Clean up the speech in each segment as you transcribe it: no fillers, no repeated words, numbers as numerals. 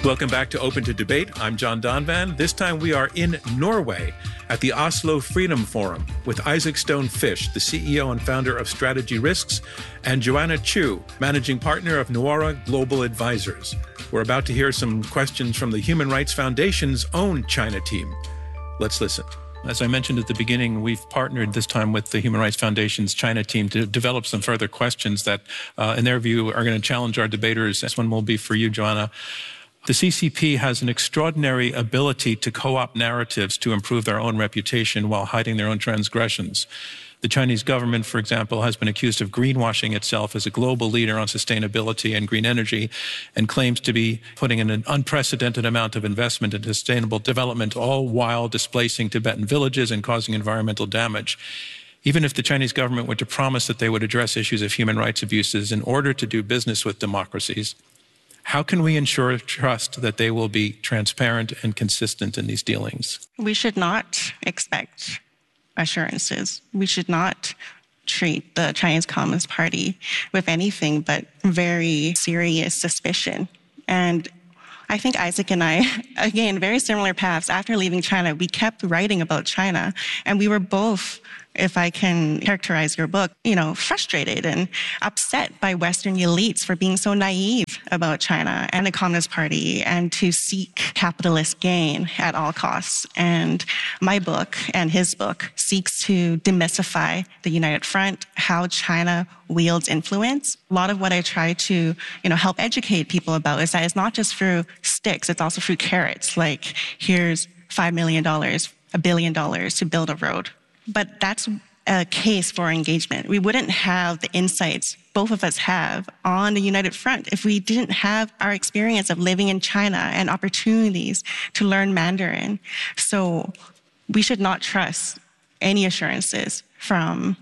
Welcome back to Open to Debate. I'm John Donvan. This time we are in Norway at the Oslo Freedom Forum with Isaac Stone Fish, the CEO and founder of Strategy Risks, and Joanna Chu, managing partner of Nuora Global Advisors. We're about to hear some questions from the Human Rights Foundation's own China team. Let's listen. As I mentioned at the beginning, we've partnered this time with the Human Rights Foundation's China team to develop some further questions that, in their view, are going to challenge our debaters. This one will be for you, Joanna. The CCP has an extraordinary ability to co-opt narratives to improve their own reputation while hiding their own transgressions. The Chinese government, for example, has been accused of greenwashing itself as a global leader on sustainability and green energy and claims to be putting in an unprecedented amount of investment in sustainable development, all while displacing Tibetan villages and causing environmental damage. Even if the Chinese government were to promise that they would address issues of human rights abuses in order to do business with democracies, how can we ensure trust that they will be transparent and consistent in these dealings? We should not expect assurances. We should not treat the Chinese Communist Party with anything but very serious suspicion. And I think Isaac and I, again, very similar paths. After leaving China, we kept writing about China, and we were both, if I can characterize your book, frustrated and upset by Western elites for being so naive about China and the Communist Party and to seek capitalist gain at all costs. And my book and his book seeks to demystify the United Front, how China wields influence. A lot of what I try to, help educate people about is that it's not just through sticks, it's also through carrots. Like, here's $5 million, $1 billion to build a road. But that's a case for engagement. We wouldn't have the insights both of us have on the United Front if we didn't have our experience of living in China and opportunities to learn Mandarin. So we should not trust any assurances from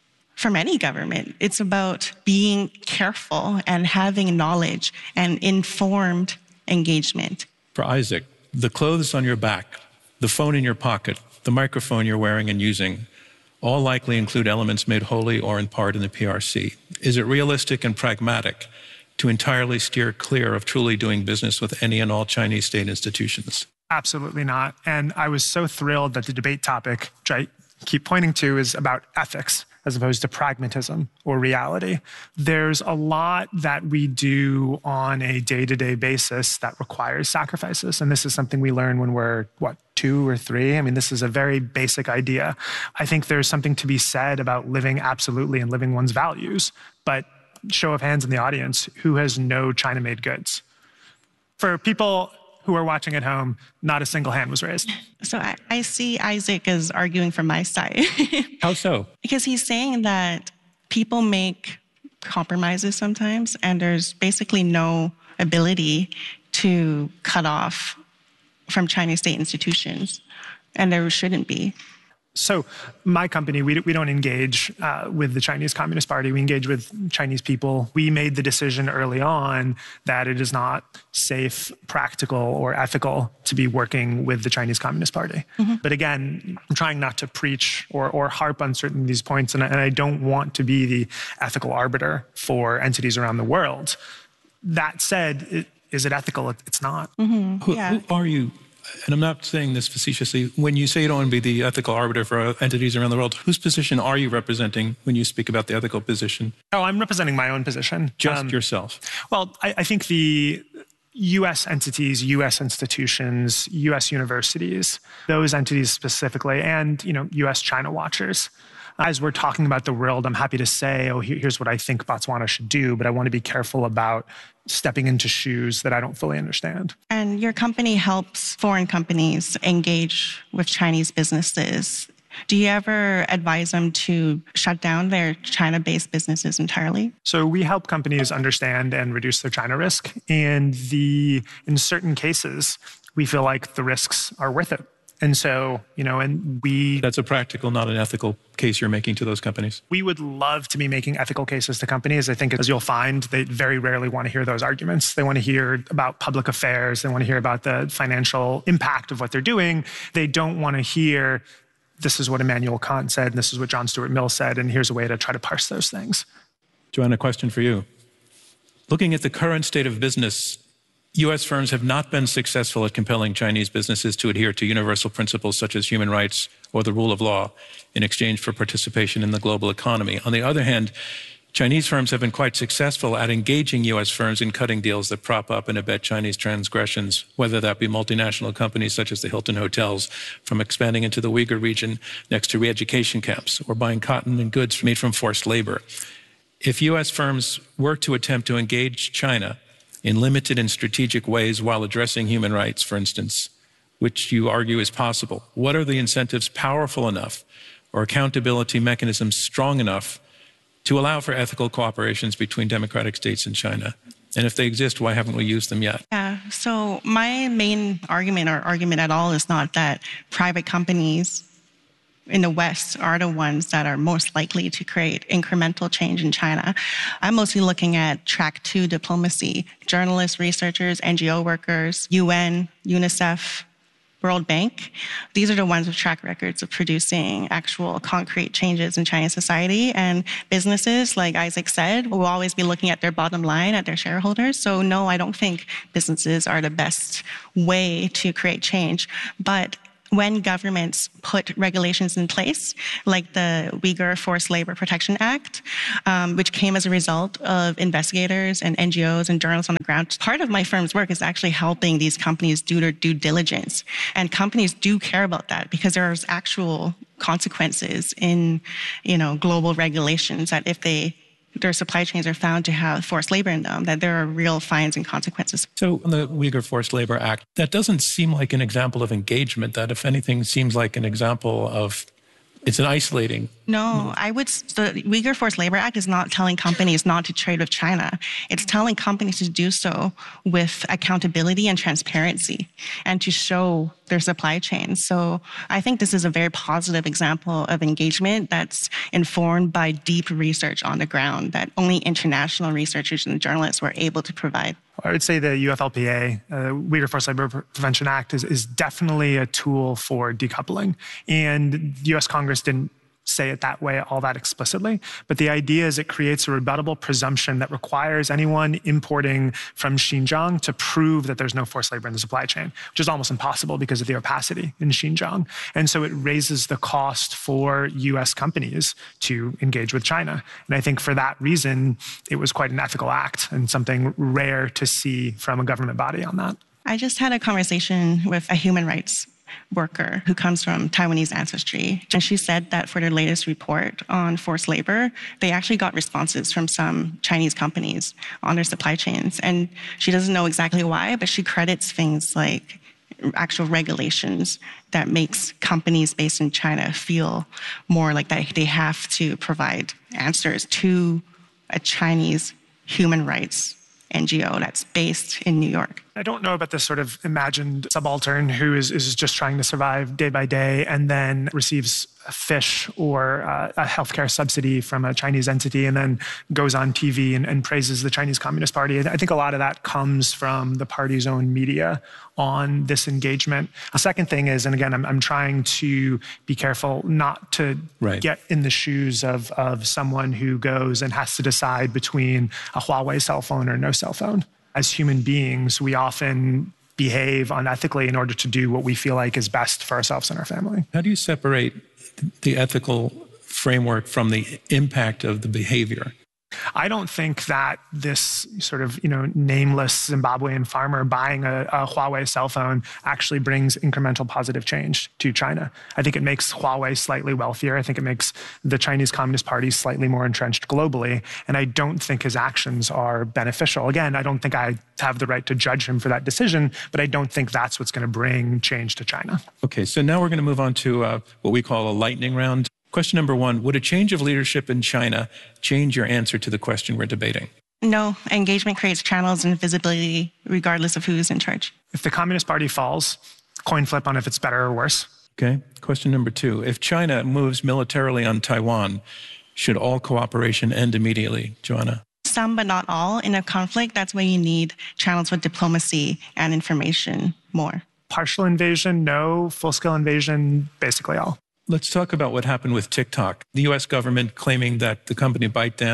any government. It's about being careful and having knowledge and informed engagement. For Isaac, the clothes on your back, the phone in your pocket, the microphone you're wearing and using, all likely include elements made wholly or in part in the PRC. Is it realistic and pragmatic to entirely steer clear of truly doing business with any and all Chinese state institutions? Absolutely not. And I was so thrilled that the debate topic, which I keep pointing to, is about ethics as opposed to pragmatism or reality. There's a lot that we do on a day-to-day basis that requires sacrifices. And this is something we learn when we're, 2 or 3? I mean, this is a very basic idea. I think there's something to be said about living absolutely and living one's values. But show of hands in the audience, who has no China-made goods? For people who are watching at home, not a single hand was raised. So I see Isaac as arguing from my side. How so? Because he's saying that people make compromises sometimes, and there's basically no ability to cut off from Chinese state institutions, and there shouldn't be. So my company, we don't engage with the Chinese Communist Party. We engage with Chinese people. We made the decision early on that it is not safe, practical, or ethical to be working with the Chinese Communist Party. Mm-hmm. But again, I'm trying not to preach or harp on certain of these points, and I don't want to be the ethical arbiter for entities around the world. That said, is it ethical? It's not. Mm-hmm. Who are you? And I'm not saying this facetiously. When you say you don't want to be the ethical arbiter for entities around the world, whose position are you representing when you speak about the ethical position? Oh, I'm representing my own position. Just yourself? Well, I think the U.S. entities, U.S. institutions, U.S. universities, those entities specifically, and U.S. China watchers. As we're talking about the world, I'm happy to say, here's what I think Botswana should do, but I want to be careful about stepping into shoes that I don't fully understand. And your company helps foreign companies engage with Chinese businesses. Do you ever advise them to shut down their China-based businesses entirely? So we help companies understand and reduce their China risk. And in certain cases, we feel like the risks are worth it. And so, That's a practical, not an ethical case you're making to those companies. We would love to be making ethical cases to companies. I think, as you'll find, they very rarely want to hear those arguments. They want to hear about public affairs. They want to hear about the financial impact of what they're doing. They don't want to hear, this is what Immanuel Kant said, and this is what John Stuart Mill said, and here's a way to try to parse those things. Joanna, a question for you. Looking at the current state of business U.S. firms have not been successful at compelling Chinese businesses to adhere to universal principles such as human rights or the rule of law in exchange for participation in the global economy. On the other hand, Chinese firms have been quite successful at engaging U.S. firms in cutting deals that prop up and abet Chinese transgressions, whether that be multinational companies such as the Hilton Hotels from expanding into the Uyghur region next to re-education camps, or buying cotton and goods made from forced labor. If U.S. firms were to attempt to engage China in limited and strategic ways while addressing human rights, for instance, which you argue is possible, what are the incentives powerful enough or accountability mechanisms strong enough to allow for ethical cooperations between democratic states and China? And if they exist, why haven't we used them yet? Yeah, so my main argument, or argument at all, is not that private companies in the West are the ones that are most likely to create incremental change in China. I'm mostly looking at track 2 diplomacy, journalists, researchers, NGO workers, UN, UNICEF, World Bank. These are the ones with track records of producing actual concrete changes in Chinese society. And businesses, like Isaac said, will always be looking at their bottom line, at their shareholders. So no, I don't think businesses are the best way to create change. But when governments put regulations in place, like the Uyghur Forced Labor Protection Act, which came as a result of investigators and NGOs and journalists on the ground, part of my firm's work is actually helping these companies do their due diligence. And companies do care about that because there's actual consequences in, global regulations that if their supply chains are found to have forced labor in them, that there are real fines and consequences. So on the Uyghur Forced Labor Act, that doesn't seem like an example of engagement. That, if anything, seems like an example of, it's an isolating. No, the Uyghur Forced Labor Act is not telling companies not to trade with China. It's telling companies to do so with accountability and transparency and to show their supply chain. So I think this is a very positive example of engagement that's informed by deep research on the ground that only international researchers and journalists were able to provide. I would say the UFLPA, Uyghur Forced Labor Prevention Act, is definitely a tool for decoupling. And the U.S. Congress didn't say it that way all that explicitly. But the idea is it creates a rebuttable presumption that requires anyone importing from Xinjiang to prove that there's no forced labor in the supply chain, which is almost impossible because of the opacity in Xinjiang. And so it raises the cost for U.S. companies to engage with China. And I think for that reason, it was quite an ethical act and something rare to see from a government body on that. I just had a conversation with a human rights worker who comes from Taiwanese ancestry. And she said that for their latest report on forced labor, they actually got responses from some Chinese companies on their supply chains. And she doesn't know exactly why, but she credits things like actual regulations that makes companies based in China feel more like they have to provide answers to a Chinese human rights NGO that's based in New York. I don't know about this sort of imagined subaltern who is just trying to survive day by day and then receives a fish or a healthcare subsidy from a Chinese entity and then goes on TV and praises the Chinese Communist Party. I think a lot of that comes from the party's own media on this engagement. The second thing is, and again, I'm trying to be careful not to get in the shoes of someone who goes and has to decide between a Huawei cell phone or no cell phone. As human beings, we often behave unethically in order to do what we feel like is best for ourselves and our family. How do you separate the ethical framework from the impact of the behavior? I don't think that this sort of, nameless Zimbabwean farmer buying a Huawei cell phone actually brings incremental positive change to China. I think it makes Huawei slightly wealthier. I think it makes the Chinese Communist Party slightly more entrenched globally. And I don't think his actions are beneficial. Again, I don't think I have the right to judge him for that decision, but I don't think that's what's going to bring change to China. Okay, so now we're going to move on to what we call a lightning round. Question number 1, would a change of leadership in China change your answer to the question we're debating? No, engagement creates channels and visibility regardless of who's in charge. If the Communist Party falls, coin flip on if it's better or worse. Okay, question number 2, if China moves militarily on Taiwan, should all cooperation end immediately? Joanna? Some, but not all. In a conflict, that's where you need channels with diplomacy and information more. Partial invasion, no. Full-scale invasion, basically all. Let's talk about what happened with TikTok. The U.S. government claiming that the company ByteDance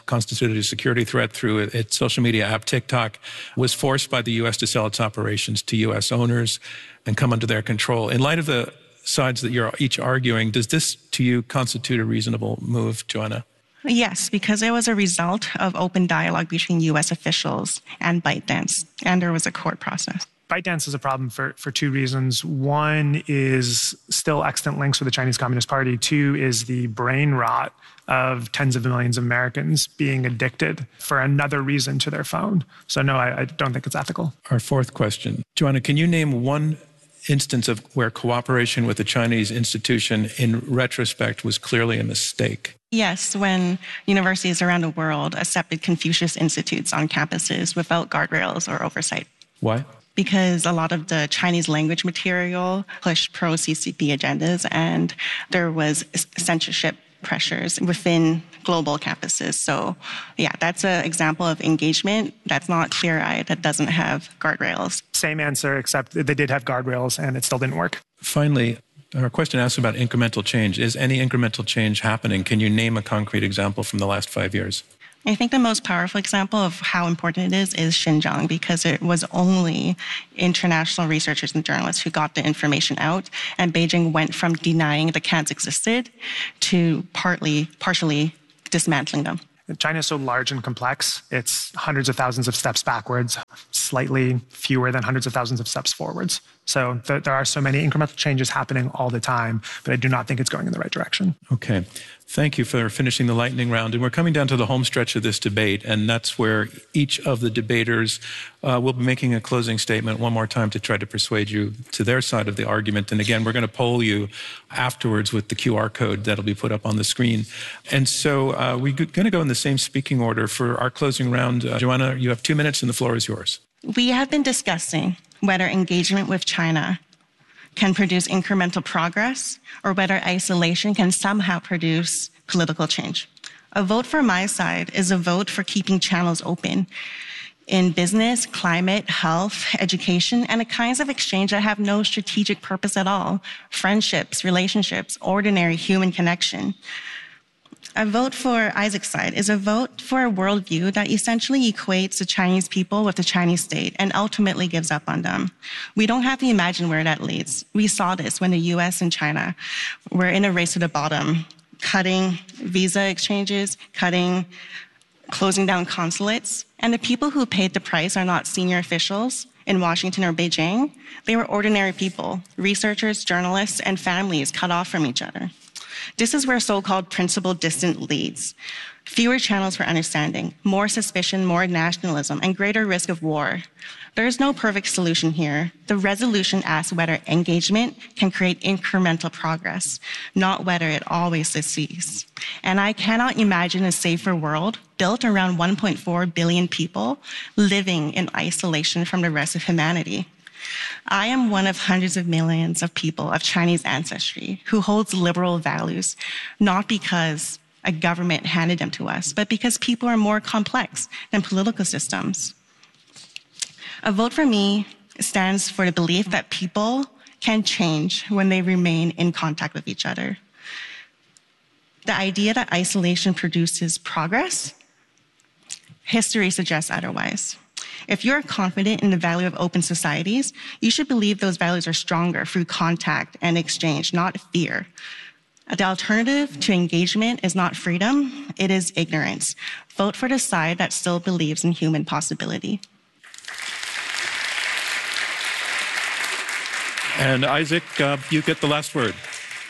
constituted a security threat through its social media app TikTok, was forced by the U.S. to sell its operations to U.S. owners and come under their control. In light of the sides that you're each arguing, does this, to you, constitute a reasonable move, Joanna? Yes, because it was a result of open dialogue between U.S. officials and ByteDance, and there was a court process. ByteDance is a problem for two reasons. One is still extant links with the Chinese Communist Party. Two is the brain rot of tens of millions of Americans being addicted for another reason to their phone. So no, I don't think it's ethical. Our fourth question. Joanna, can you name one instance of where cooperation with a Chinese institution in retrospect was clearly a mistake? Yes, when universities around the world accepted Confucius Institutes on campuses without guardrails or oversight. Why? Because a lot of the Chinese language material pushed pro-CCP agendas, and there was censorship pressures within global campuses. So yeah, that's an example of engagement that's not clear-eyed, that doesn't have guardrails. Same answer, except they did have guardrails and it still didn't work. Finally, our question asks about incremental change. Is any incremental change happening? Can you name a concrete example from the last 5 years? I think the most powerful example of how important it is Xinjiang, because it was only international researchers and journalists who got the information out, and Beijing went from denying the camps existed to partially dismantling them. China is so large and complex, it's hundreds of thousands of steps backwards, slightly fewer than hundreds of thousands of steps forwards. So there are so many incremental changes happening all the time, but I do not think it's going in the right direction. Okay. Thank you for finishing the lightning round. And we're coming down to the home stretch of this debate, and that's where each of the debaters will be making a closing statement one more time to try to persuade you to their side of the argument. And again, we're going to poll you afterwards with the QR code that'll be put up on the screen. And so we're going to go in the same speaking order for our closing round. Joanna, you have 2 minutes and the floor is yours. We have been discussing whether engagement with China can produce incremental progress or whether isolation can somehow produce political change. A vote for my side is a vote for keeping channels open in business, climate, health, education, and the kinds of exchange that have no strategic purpose at all. Friendships, relationships, ordinary human connection. A vote for Isaac's side is a vote for a worldview that essentially equates the Chinese people with the Chinese state and ultimately gives up on them. We don't have to imagine where that leads. We saw this when the US and China were in a race to the bottom, cutting visa exchanges, closing down consulates. And the people who paid the price are not senior officials in Washington or Beijing. They were ordinary people, researchers, journalists, and families cut off from each other. This is where so-called principle distance leads. Fewer channels for understanding, more suspicion, more nationalism, and greater risk of war. There is no perfect solution here. The resolution asks whether engagement can create incremental progress, not whether it always succeeds. And I cannot imagine a safer world built around 1.4 billion people living in isolation from the rest of humanity. I am one of hundreds of millions of people of Chinese ancestry who holds liberal values, not because a government handed them to us, but because people are more complex than political systems. A vote for me stands for the belief that people can change when they remain in contact with each other. The idea that isolation produces progress, history suggests otherwise. If you're confident in the value of open societies, you should believe those values are stronger through contact and exchange, not fear. The alternative to engagement is not freedom, it is ignorance. Vote for the side that still believes in human possibility. And Isaac, you get the last word.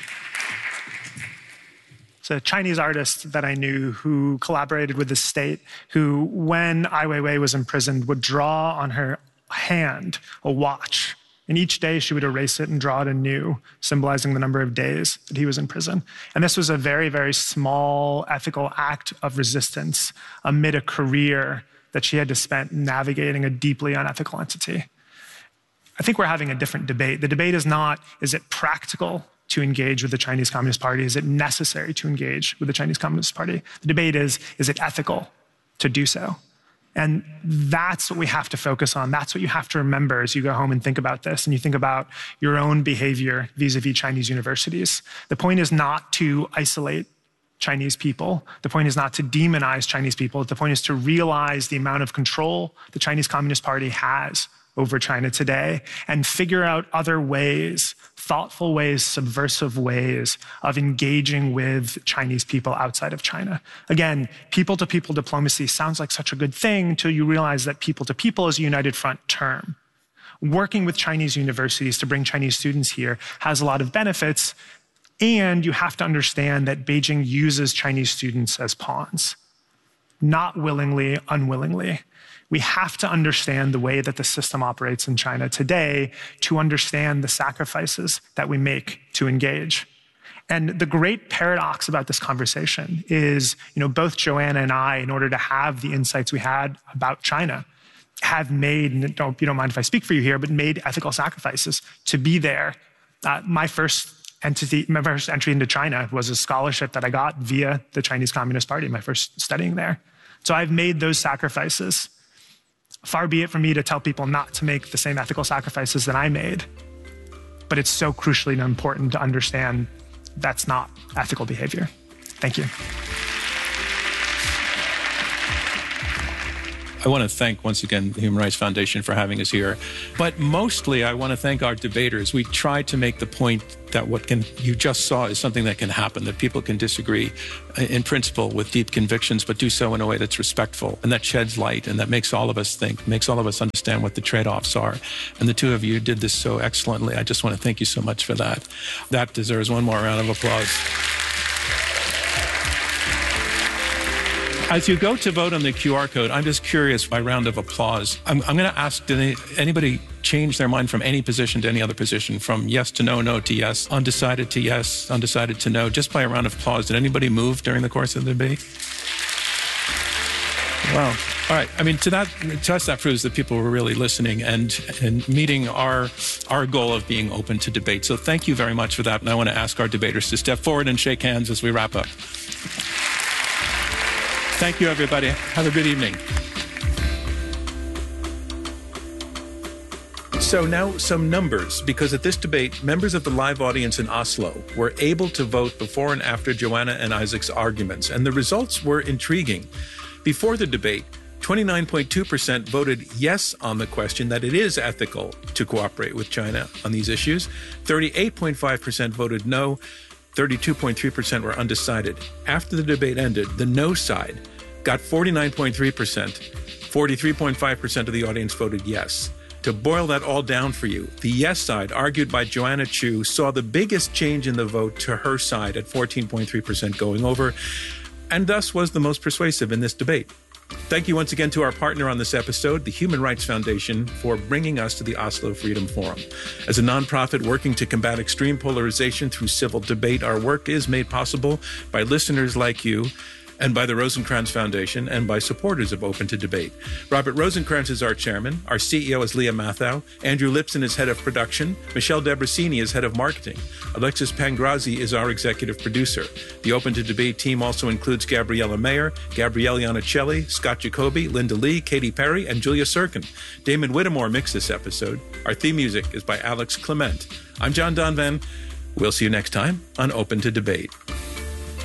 It's a Chinese artist that I knew who collaborated with the state, who, when Ai Weiwei was imprisoned, would draw on her hand a watch. And each day she would erase it and draw it anew, symbolizing the number of days that he was in prison. And this was a very, very small ethical act of resistance amid a career that she had to spend navigating a deeply unethical entity. I think we're having a different debate. The debate is not, is it practical to engage with the Chinese Communist Party? Is it necessary to engage with the Chinese Communist Party? The debate is it ethical to do so? And that's what we have to focus on. That's what you have to remember as you go home and think about this and you think about your own behavior vis-a-vis Chinese universities. The point is not to isolate Chinese people. The point is not to demonize Chinese people. The point is to realize the amount of control the Chinese Communist Party has over China today and figure out other ways, thoughtful ways, subversive ways of engaging with Chinese people outside of China. Again, people-to-people diplomacy sounds like such a good thing until you realize that people-to-people is a united front term. Working with Chinese universities to bring Chinese students here has a lot of benefits, and you have to understand that Beijing uses Chinese students as pawns, not willingly, unwillingly. We have to understand the way that the system operates in China today to understand the sacrifices that we make to engage. And the great paradox about this conversation is, both Joanna and I, in order to have the insights we had about China, have made, and you don't mind if I speak for you here, but made ethical sacrifices to be there. My first entry into China was a scholarship that I got via the Chinese Communist Party, my first studying there. So I've made those sacrifices. Far be it from me to tell people not to make the same ethical sacrifices that I made, but it's so crucially important to understand that's not ethical behavior. Thank you. I want to thank, once again, the Human Rights Foundation for having us here. But mostly, I want to thank our debaters. We tried to make the point that you just saw is something that can happen, that people can disagree in principle with deep convictions, but do so in a way that's respectful and that sheds light and that makes all of us think, makes all of us understand what the trade-offs are. And the two of you did this so excellently. I just want to thank you so much for that. That deserves one more round of applause. As you go to vote on the QR code, I'm just curious, by round of applause, I'm going to ask, did anybody change their mind from any position to any other position, from yes to no, no to yes, undecided to yes, undecided to no, just by a round of applause? Did anybody move during the course of the debate? Wow. All right. I mean, to us, that proves that people were really listening and meeting our goal of being open to debate. So thank you very much for that. And I want to ask our debaters to step forward and shake hands as we wrap up. Thank you, everybody. Have a good evening. So now some numbers, because at this debate, members of the live audience in Oslo were able to vote before and after Joanna and Isaac's arguments, and the results were intriguing. Before the debate, 29.2% voted yes on the question that it is ethical to cooperate with China on these issues. 38.5% voted no. 32.3% were undecided. After the debate ended, the no side got 49.3%. 43.5% of the audience voted yes. To boil that all down for you, the yes side, argued by Joanna Chu, saw the biggest change in the vote to her side at 14.3% going over, and thus was the most persuasive in this debate. Thank you once again to our partner on this episode, the Human Rights Foundation, for bringing us to the Oslo Freedom Forum. As a nonprofit working to combat extreme polarization through civil debate, our work is made possible by listeners like you, and by the Rosencrantz Foundation, and by supporters of Open to Debate. Robert Rosencrantz is our chairman. Our CEO is Leah Mathau. Andrew Lipson is head of production. Michelle Debrasini is head of marketing. Alexis Pangrazi is our executive producer. The Open to Debate team also includes Gabriella Mayer, Gabrielle Iannicelli, Scott Jacoby, Linda Lee, Katy Perry, and Julia Sirkin. Damon Whittemore mixed this episode. Our theme music is by Alex Clement. I'm John Donvan. We'll see you next time on Open to Debate.